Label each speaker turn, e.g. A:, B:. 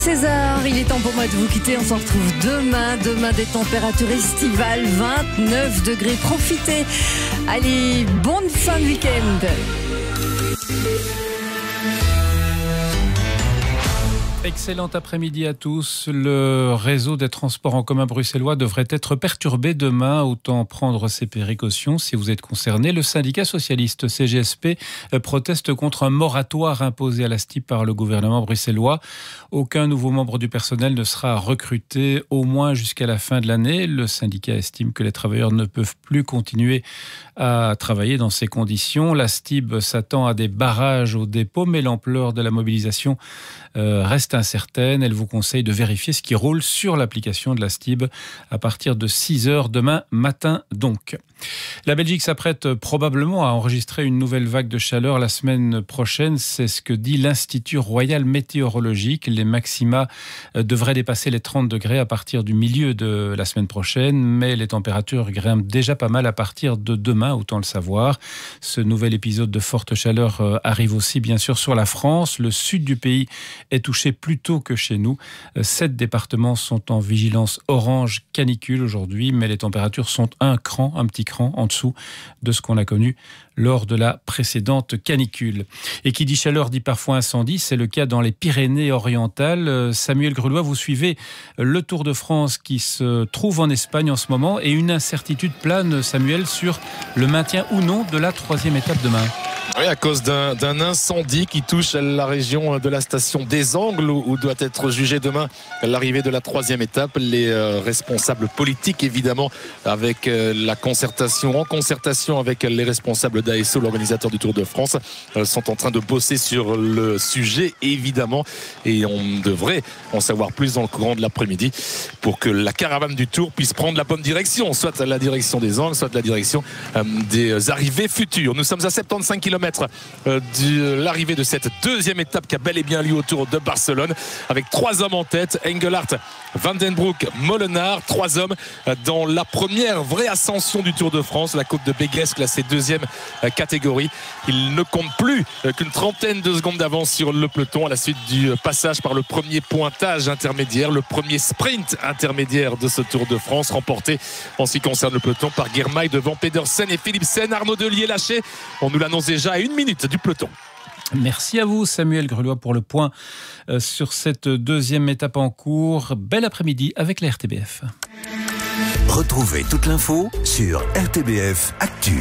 A: 16h, il est temps pour moi de vous quitter. On se retrouve demain des températures estivales, 29 degrés. Profitez. Allez, bonne fin de week-end.
B: Excellent après-midi à tous. Le réseau des transports en commun bruxellois devrait être perturbé demain. Autant prendre ses précautions si vous êtes concerné. Le syndicat socialiste CGSP proteste contre un moratoire imposé à la STIB par le gouvernement bruxellois. Aucun nouveau membre du personnel ne sera recruté au moins jusqu'à la fin de l'année. Le syndicat estime que les travailleurs ne peuvent plus continuer à travailler dans ces conditions. La STIB s'attend à des barrages au dépôt, mais l'ampleur de la mobilisation reste incertaine. Elle vous conseille de vérifier ce qui roule sur l'application de la STIB à partir de 6h demain matin donc. La Belgique s'apprête probablement à enregistrer une nouvelle vague de chaleur la semaine prochaine. C'est ce que dit l'Institut Royal Météorologique. Les maxima devraient dépasser les 30 degrés à partir du milieu de la semaine prochaine, mais les températures grimpent déjà pas mal à partir de demain, autant le savoir. Ce nouvel épisode de forte chaleur arrive aussi bien sûr sur la France. Le sud du pays est touché plus tôt que chez nous. 7 départements sont en vigilance orange canicule aujourd'hui, mais les températures sont un petit cran en dessous de ce qu'on a connu lors de la précédente canicule. Et qui dit chaleur dit parfois incendie, c'est le cas dans les Pyrénées-Orientales. Samuel Grelois, vous suivez le Tour de France qui se trouve en Espagne en ce moment et une incertitude plane, Samuel, sur le maintien ou non de la 3e étape demain.
C: Oui, à cause d'un incendie qui touche la région de la station des Angles où doit être jugée demain l'arrivée de la 3e étape. Les responsables politiques, évidemment, avec en concertation avec les responsables d'ASO, l'organisateur du Tour de France, sont en train de bosser sur le sujet, évidemment, et on devrait en savoir plus dans le courant de l'après-midi pour que la caravane du Tour puisse prendre la bonne direction, soit la direction des Angles, soit la direction des arrivées futures. Nous sommes à 75 km de l'arrivée de cette 2e étape qui a bel et bien lieu autour de Barcelone, avec 3 hommes en tête: Engelhard, Van den Broek, Molenaar. 3 hommes dans la première vraie ascension du Tour de France, la côte de Béguès, classée 2e catégorie. Il ne compte plus qu'une trentaine de secondes d'avance sur le peloton à la suite du passage par le premier pointage intermédiaire, le premier sprint intermédiaire de ce Tour de France, remporté en ce qui concerne le peloton par Girmay devant Pedersen et Philipsen. Arnaud Delier lâché, on nous l'annonce déjà à 1 minute du peloton.
B: Merci à vous Samuel Grelois pour le point sur cette 2e étape en cours. Bel après-midi avec la RTBF.
D: Retrouvez toute l'info sur RTBF Actu.